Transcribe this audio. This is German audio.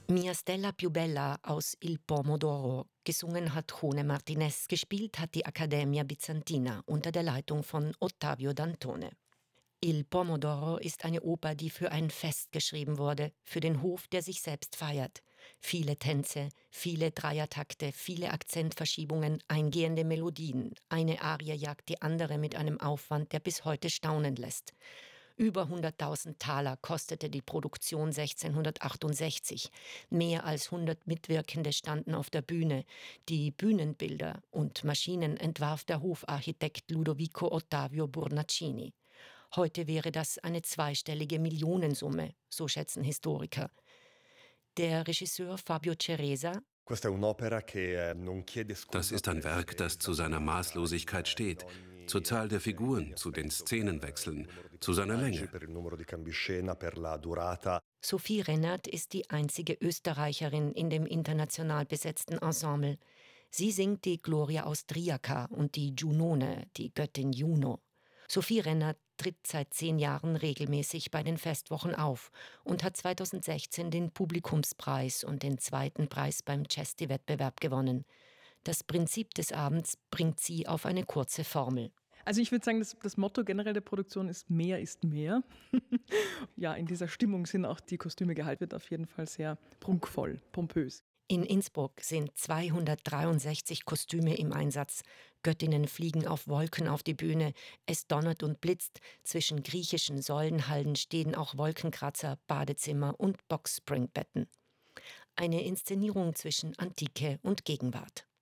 Mia Stella più bella aus Il Pomodoro. Gesungen hat Jone Martinez, gespielt hat die Accademia Bizantina unter der Leitung von Ottavio Dantone. Il Pomodoro ist eine Oper, die für ein Fest geschrieben wurde, für den Hof, der sich selbst feiert. Viele Tänze, viele Dreiertakte, viele Akzentverschiebungen, eingehende Melodien. Eine Arie jagt die andere mit einem Aufwand, der bis heute staunen lässt. Über 100.000 Taler kostete die Produktion 1668. Mehr als 100 Mitwirkende standen auf der Bühne. Die Bühnenbilder und Maschinen entwarf der Hofarchitekt Ludovico Ottavio Bornacini. Heute wäre das eine zweistellige Millionensumme, so schätzen Historiker. Der Regisseur Fabio Ceresa: Das ist ein Werk, das zu seiner Maßlosigkeit steht, zur Zahl der Figuren, zu den Szenenwechseln, zu seiner Länge. Sophie Rennert ist die einzige Österreicherin in dem international besetzten Ensemble. Sie singt die Gloria Austriaca und die Giunone, die Göttin Juno. Sophie Rennert tritt seit 10 Jahren regelmäßig bei den Festwochen auf und hat 2016 den Publikumspreis und den 2. Preis beim Cesti-Wettbewerb gewonnen. Das Prinzip des Abends bringt sie auf eine kurze Formel. Also ich würde sagen, das Motto generell der Produktion ist mehr ist mehr. Ja, in dieser Stimmung sind auch die Kostüme gehalten, wird auf jeden Fall sehr prunkvoll, pompös. In Innsbruck sind 263 Kostüme im Einsatz. Göttinnen fliegen auf Wolken auf die Bühne. Es donnert und blitzt. Zwischen griechischen Säulenhallen stehen auch Wolkenkratzer, Badezimmer und Boxspringbetten. Eine Inszenierung zwischen Antike und Gegenwart.